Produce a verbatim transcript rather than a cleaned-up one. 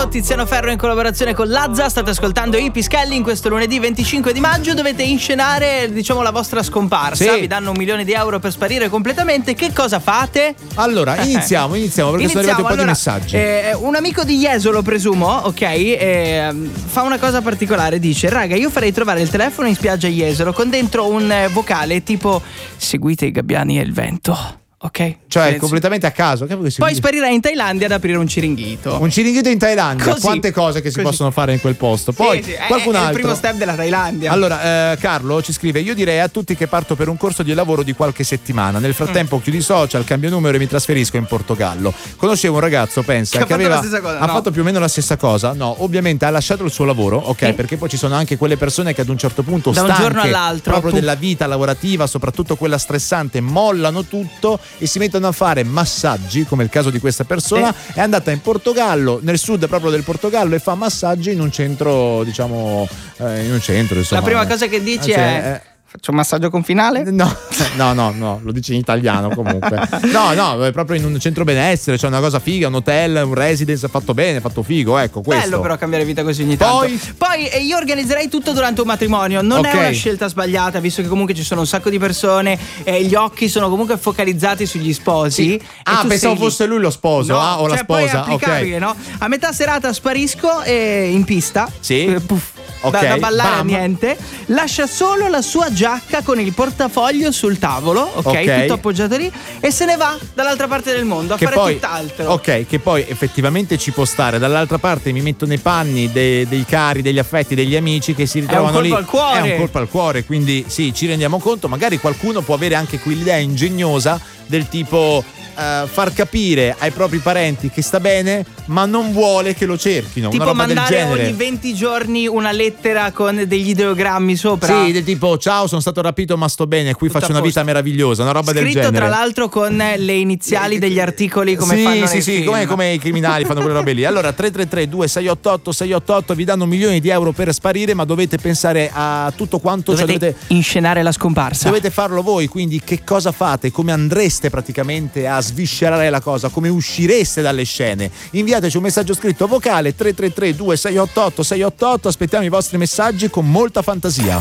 Tiziano Ferro in collaborazione con Lazza. State ascoltando I Pischelli in questo lunedì venticinque di maggio. Dovete inscenare, diciamo, la vostra scomparsa. Sì. Vi danno un milione di euro per sparire completamente. Che cosa fate? Allora, iniziamo, iniziamo perché Iniziamo. sono arrivati un po' Allora, di messaggi. eh, un amico di Jesolo, presumo, ok, eh, fa una cosa particolare. Dice: raga, io farei trovare il telefono in spiaggia a Jesolo con dentro un eh, vocale tipo seguite i gabbiani e il vento. Ok, Cioè, silenzio. completamente a caso. Che Poi sparirà in Thailandia ad aprire un ciringhito. Un ciringhito in Thailandia. Così. Quante cose che si Così. possono fare in quel posto. Poi Sì, sì, qualcun è, è altro. il primo step della Thailandia. Allora, eh, Carlo ci scrive: io direi a tutti che parto per un corso di lavoro di qualche settimana. Nel frattempo Mm. chiudo i social, cambio numero e mi trasferisco in Portogallo. Conoscevo un ragazzo, pensa, Che ha che, fatto aveva la stessa cosa, ha no? fatto più o meno la stessa cosa. No, ovviamente ha lasciato il suo lavoro, ok? Sì. Perché poi ci sono anche quelle persone che ad un certo punto Da un stanche giorno all'altro, proprio tu- della vita lavorativa, soprattutto quella stressante, mollano tutto e si mettono a fare massaggi, come il caso di questa persona. Sì. È andata in Portogallo, nel sud proprio del Portogallo, e fa massaggi in un centro, diciamo, eh, in un centro, insomma. La prima cosa che dici Cioè, è: faccio un massaggio confinale? No, no, no, no, lo dici in italiano comunque. No, no, è proprio in un centro benessere, c'è una cosa figa, un hotel, un residence fatto bene, fatto figo, ecco, questo. Bello però cambiare vita così ogni tanto. Poi? Poi eh, io organizzerei tutto durante un matrimonio. Non Ok. è una scelta sbagliata, visto che comunque ci sono un sacco di persone e gli occhi sono comunque focalizzati sugli sposi. E Ah, tu pensavo sei lì. fosse lui lo sposo, No, ah, o la cioè, poi è sposa, applicabile, ok. no? A metà serata sparisco e in pista. Sì. Eh, puff. Ok, Da, da ballare bam. niente. Lascia solo la sua giacca con il portafoglio sul tavolo, ok? Ok. Tutto appoggiato lì. E se ne va dall'altra parte del mondo a Che fare poi, tutt'altro. ok, che poi effettivamente ci può stare. Dall'altra parte mi metto nei panni de- dei cari, degli affetti, degli amici che si ritrovano colpo lì. al cuore. È un colpo al cuore, quindi sì, ci rendiamo conto. Magari qualcuno può avere anche quell'idea ingegnosa del tipo eh, far capire ai propri parenti che sta bene, ma non vuole che lo cerchino. Tipo una roba del mandare genere. ogni venti giorni una lettera con degli ideogrammi sopra. Sì, del tipo ciao, sono stato rapito ma sto bene, qui Tutto faccio a una posto. vita meravigliosa, una roba del Scritto genere. tra l'altro con le iniziali degli articoli come sì, fanno sì, nei sì, film. come, come i criminali fanno quelle robe lì. Allora tre tre tre due sei otto otto sei otto otto vi danno milioni di euro per sparire, ma dovete pensare a tutto quanto, Dovete, cioè dovete, inscenare la scomparsa. dovete farlo voi, quindi che cosa fate, come andreste praticamente a sviscerare la cosa, come uscireste dalle scene. Inviateci un messaggio scritto vocale tre tre tre due sei otto otto sei otto otto, aspettiamo i vostri messaggi con molta fantasia.